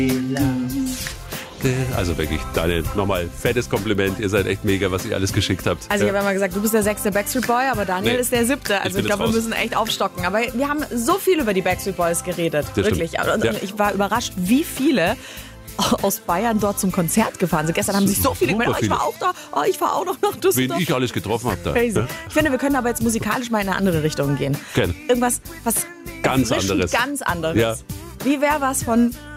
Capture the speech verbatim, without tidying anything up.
Also wirklich, Daniel, nochmal fettes Kompliment. Ihr seid echt mega, was ihr alles geschickt habt. Also ich ja. habe immer gesagt, du bist der sechste Backstreet Boy, aber Daniel Nee, ist der siebte. Also ich ich, glaube, wir raus. müssen echt aufstocken. Aber wir haben so viel über die Backstreet Boys geredet. Das wirklich. stimmt. Und Ja. ich war überrascht, wie viele aus Bayern dort zum Konzert gefahren sind. Gestern haben sich so viele Super gemeldet, oh, ich war viele. auch da, oh, ich war auch noch nach Wen Düsseldorf. ich alles getroffen habe da. Crazy. Ja? Ich finde, wir können aber jetzt musikalisch mal in eine andere Richtung gehen. Gerne. Irgendwas, was Ganz erfrischend anderes. ganz anderes. Ja. Wie wäre was von